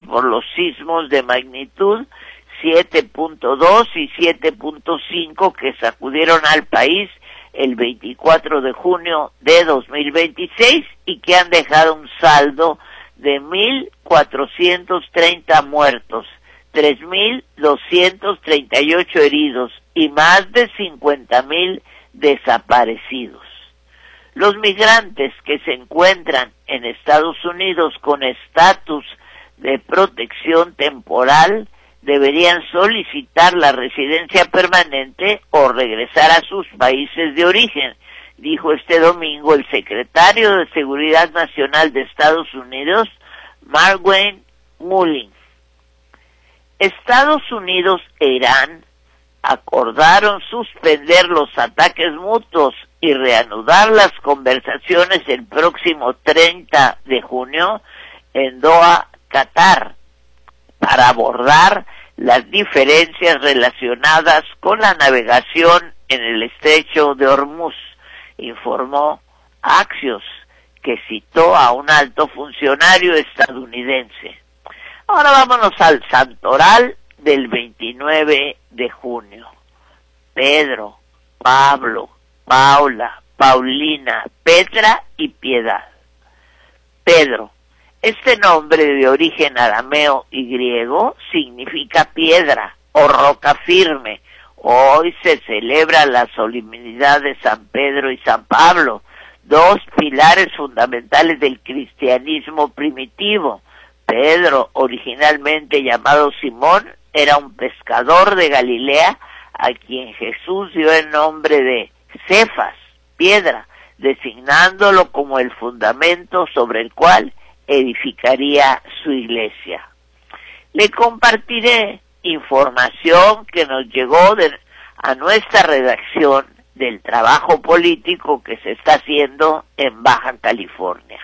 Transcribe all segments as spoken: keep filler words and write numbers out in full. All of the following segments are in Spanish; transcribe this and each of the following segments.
por los sismos de magnitud siete punto dos y siete punto cinco que sacudieron al país el veinticuatro de junio de dos mil veintiséis y que han dejado un saldo de mil cuatrocientos treinta muertos, tres mil doscientos treinta y ocho heridos y más de cincuenta mil desaparecidos. Los migrantes que se encuentran en Estados Unidos con estatus de protección temporal deberían solicitar la residencia permanente o regresar a sus países de origen, dijo este domingo el secretario de Seguridad Nacional de Estados Unidos, Markwayne Mullin. Estados Unidos e Irán acordaron suspender los ataques mutuos y reanudar las conversaciones el próximo treinta de junio en Doha, Qatar, para abordar las diferencias relacionadas con la navegación en el estrecho de Hormuz, informó Axios, que citó a un alto funcionario estadounidense. Ahora vámonos al santoral del veintinueve de junio. Pedro, Pablo, Paula, Paulina, Petra y Piedad. Pedro. Este nombre de origen arameo y griego significa piedra o roca firme. Hoy se celebra la solemnidad de San Pedro y San Pablo, dos pilares fundamentales del cristianismo primitivo. Pedro, originalmente llamado Simón, era un pescador de Galilea a quien Jesús dio el nombre de Cefas, piedra, designándolo como el fundamento sobre el cual edificaría su iglesia. Le compartiré información que nos llegó de, a nuestra redacción del trabajo político que se está haciendo en Baja California.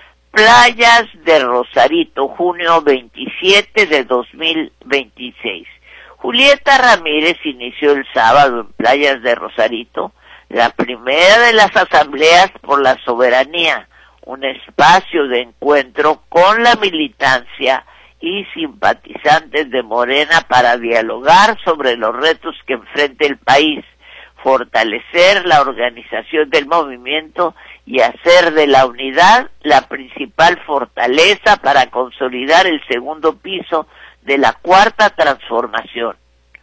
Playas de Rosarito, junio veintisiete de dos mil veintiséis. Julieta Ramírez inició el sábado en Playas de Rosarito la primera de las asambleas por la soberanía, un espacio de encuentro con la militancia y simpatizantes de Morena para dialogar sobre los retos que enfrenta el país, fortalecer la organización del movimiento y hacer de la unidad la principal fortaleza para consolidar el segundo piso de la Cuarta Transformación.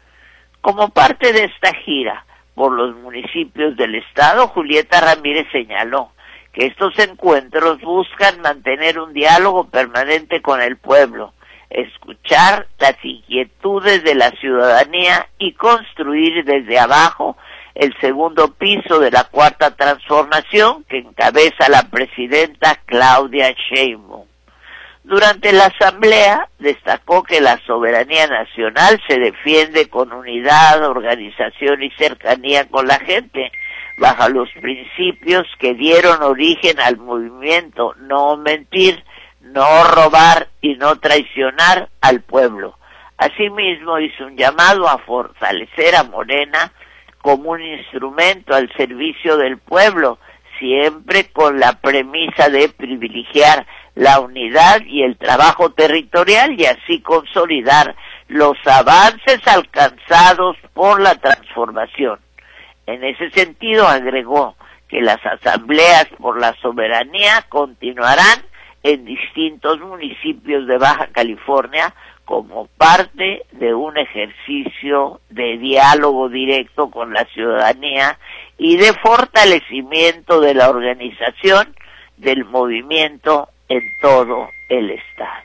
Como parte de esta gira por los municipios del estado, Julieta Ramírez señaló que estos encuentros buscan mantener un diálogo permanente con el pueblo, escuchar las inquietudes de la ciudadanía y construir desde abajo el segundo piso de la Cuarta Transformación que encabeza la presidenta Claudia Sheinbaum. Durante la asamblea destacó que la soberanía nacional se defiende con unidad, organización y cercanía con la gente, bajo los principios que dieron origen al movimiento: no mentir, no robar y no traicionar al pueblo. Asimismo, hizo un llamado a fortalecer a Morena como un instrumento al servicio del pueblo, siempre con la premisa de privilegiar la unidad y el trabajo territorial y así consolidar los avances alcanzados por la transformación. En ese sentido, agregó que las asambleas por la soberanía continuarán en distintos municipios de Baja California como parte de un ejercicio de diálogo directo con la ciudadanía y de fortalecimiento de la organización del movimiento en todo el estado.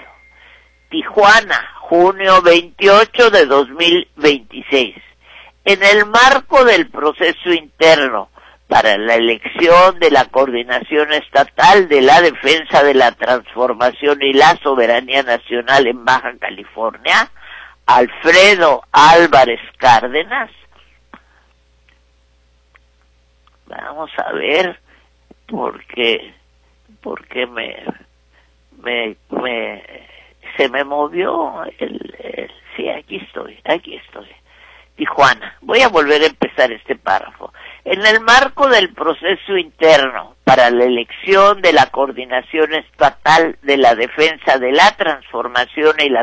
Tijuana, junio veintiocho de dos mil veintiséis. En el marco del proceso interno para la elección de la Coordinación Estatal de la Defensa de la Transformación y la Soberanía Nacional en Baja California, Alfredo Álvarez Cárdenas, vamos a ver por qué, por qué me, me, me, se me movió el, el, sí, aquí estoy, aquí estoy. Tijuana. Voy a volver a empezar este párrafo. En el marco del proceso interno para la elección de la Coordinación Estatal de la Defensa de la Transformación y la